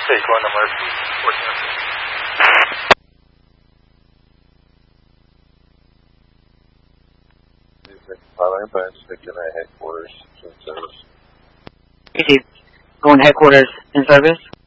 Stage 1 to Murphy, 14. Sticking at headquarters in service. Easy. Going headquarters in service.